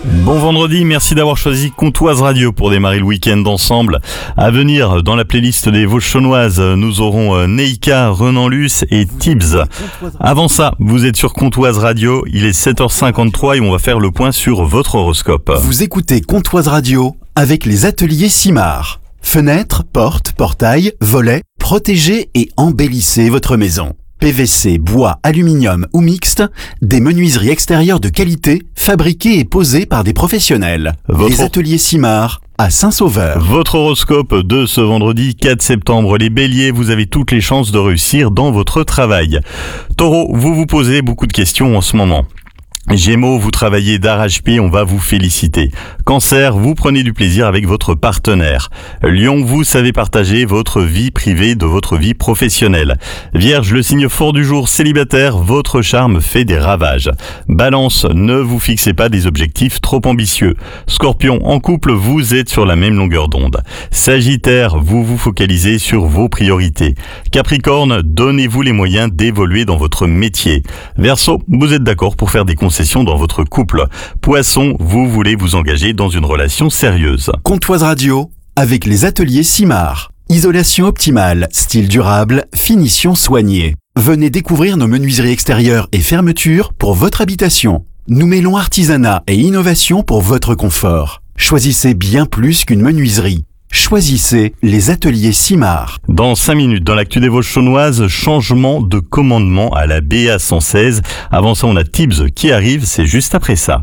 Bon vendredi, merci d'avoir choisi Comtoise Radio pour démarrer le week-end ensemble. À venir, dans la playlist des Vosges-Chaunoises, nous aurons Neika, Renan Luce et Tibbs. Avant ça, vous êtes sur Comtoise Radio, il est 7h53 et on va faire le point sur votre horoscope. Vous écoutez Comtoise Radio avec les ateliers Simard. Fenêtres, portes, portails, volets, protégez et embellissez votre maison. PVC, bois, aluminium ou mixte, des menuiseries extérieures de qualité, fabriquées et posées par des professionnels. Les ateliers Simard à Saint-Sauveur. Votre horoscope de ce vendredi 4 septembre. Les béliers, vous avez toutes les chances de réussir dans votre travail. Taureau, vous vous posez beaucoup de questions en ce moment. Gémeaux, vous travaillez d'arrache-pied, on va vous féliciter. Cancer, vous prenez du plaisir avec votre partenaire. Lion, vous savez partager votre vie privée de votre vie professionnelle. Vierge, le signe fort du jour, célibataire, votre charme fait des ravages. Balance, ne vous fixez pas des objectifs trop ambitieux. Scorpion, en couple, vous êtes sur la même longueur d'onde. Sagittaire, vous vous focalisez sur vos priorités. Capricorne, donnez-vous les moyens d'évoluer dans votre métier. Verseau, vous êtes d'accord pour faire des concessions dans votre couple. Poisson, vous voulez vous engager dans une relation sérieuse. Comtoise Radio avec les ateliers Simard. Isolation optimale, style durable, finition soignée. Venez découvrir nos menuiseries extérieures et fermetures pour votre habitation. Nous mêlons artisanat et innovation pour votre confort. Choisissez bien plus qu'une menuiserie. Choisissez les ateliers Simard. Dans 5 minutes, dans l'actu des Vosges-Chaunoises, changement de commandement à la BA 116. Avant ça, on a Tibbs qui arrive, c'est juste après ça.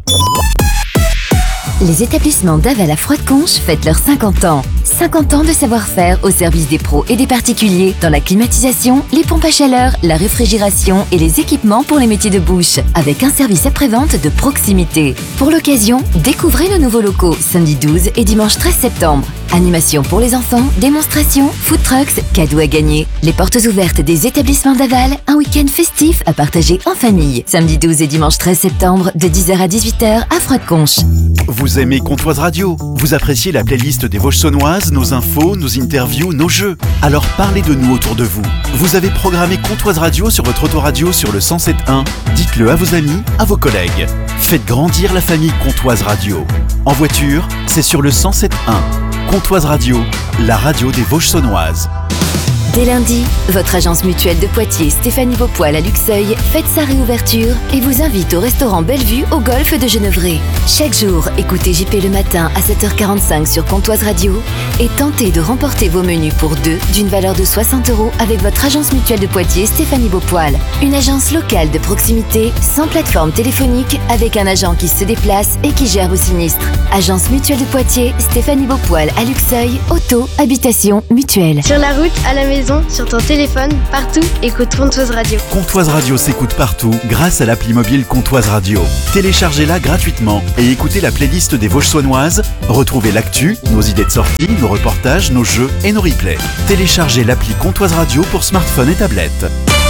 Les établissements d'Aval à Froide-Conche fêtent leurs 50 ans. 50 ans de savoir-faire au service des pros et des particuliers dans la climatisation, les pompes à chaleur, la réfrigération et les équipements pour les métiers de bouche, avec un service après-vente de proximité. Pour l'occasion, découvrez nos nouveaux locaux samedi 12 et dimanche 13 septembre. Animation pour les enfants, démonstrations, food trucks, cadeaux à gagner. Les portes ouvertes des établissements d'Aval, un week-end festif à partager en famille. Samedi 12 et dimanche 13 septembre de 10h à 18h à Froide-Conche. Vous aimez Comtoise Radio? Vous appréciez la playlist des Vosges-Chaunoises, nos infos, nos interviews, nos jeux? Alors parlez de nous autour de vous. Vous avez programmé Comtoise Radio sur votre autoradio sur le 107.1. Dites-le à vos amis, à vos collègues. Faites grandir la famille Comtoise Radio. En voiture, c'est sur le 107.1. Comtoise Radio, la radio des Vosges-Chaunoises. Dès lundi, votre agence mutuelle de Poitiers Stéphanie Beaupoil à Luxeuil fête sa réouverture et vous invite au restaurant Bellevue au golfe de Genevrey. Chaque jour, écoutez JP le matin à 7h45 sur Comtoise Radio et tentez de remporter vos menus pour deux d'une valeur de 60 € avec votre agence mutuelle de Poitiers Stéphanie Beaupoil. Une agence locale de proximité, sans plateforme téléphonique, avec un agent qui se déplace et qui gère vos sinistres. Agence mutuelle de Poitiers Stéphanie Beaupoil à Luxeuil, auto, habitation, mutuelle. Sur la route, à la maison, sur ton téléphone, partout, écoute Comtoise Radio. Comtoise Radio s'écoute partout grâce à l'appli mobile Comtoise Radio. Téléchargez-la gratuitement et écoutez la playlist des Vosges-Chaunoises. Retrouvez l'actu, nos idées de sortie, nos reportages, nos jeux et nos replays. Téléchargez l'appli Comtoise Radio pour smartphone et tablette.